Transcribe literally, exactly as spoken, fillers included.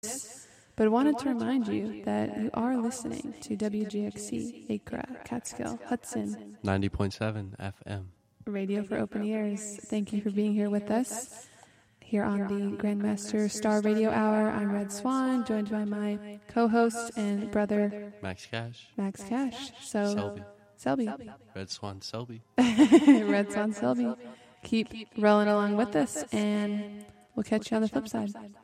but I wanted to remind you that you are listening to W G X C, Acra, Catskill, Hudson. ninety point seven F M. Radio for Open Ears. Thank you for being here with us. Here on the Grandmaster Star Radio Hour, I'm Red Swan, joined by my co-host and brother, Max Cash. Max Cash. So, Selby. Selby. Red Swan Selby. Red Swan Selby. Keep rolling along with us, and we'll catch you on the flip side.